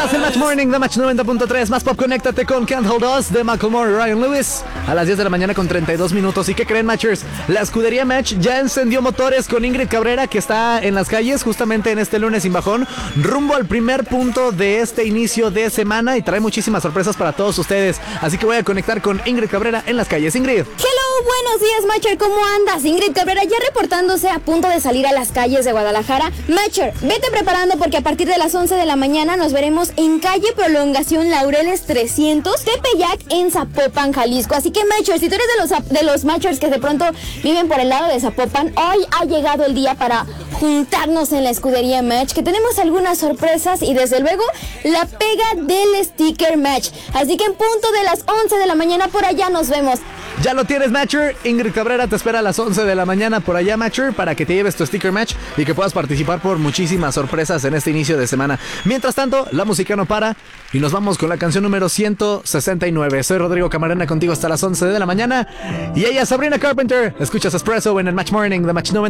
Escuchas el Match Morning de Match 90.3. Más pop, conéctate con Can't Hold Us de Macklemore y Ryan Lewis a las 10 de la mañana con 32 minutos. ¿Y qué creen, Matchers? La escudería Match ya encendió motores con Ingrid Cabrera, que está en las calles justamente en este lunes sin bajón, rumbo al primer punto de este inicio de semana, y trae muchísimas sorpresas para todos ustedes. Así que voy a conectar con Ingrid Cabrera en las calles. Ingrid. Hello, buenos días, Matcher. ¿Cómo andas? Ingrid Cabrera ya reportándose a punto de salir a las calles de Guadalajara. Matcher, vete preparando porque a partir de las 11 de la mañana nos veremos en calle Prolongación Laureles 300, Tepeyac, en Zapopan, Jalisco. Así que, Matcher, si tú eres de los Matchers que de pronto viven por el lado de Zapopan, hoy ha llegado el día para juntarnos en la escudería Match, que tenemos algunas sorpresas y desde luego la pega del sticker Match. Así que en punto de las 11 de la mañana por allá nos vemos. Ya lo tienes, Matcher. Ingrid Cabrera te espera a las 11 de la mañana por allá, Matcher, para que te lleves tu sticker Match y que puedas participar por muchísimas sorpresas en este inicio de semana. Mientras tanto, la música no para y nos vamos con la canción número 169. Soy Rodrigo Camarena, contigo hasta las 11 de la mañana y ella es Sabrina Carpenter. Escuchas Espresso en el Match Morning de Match 90.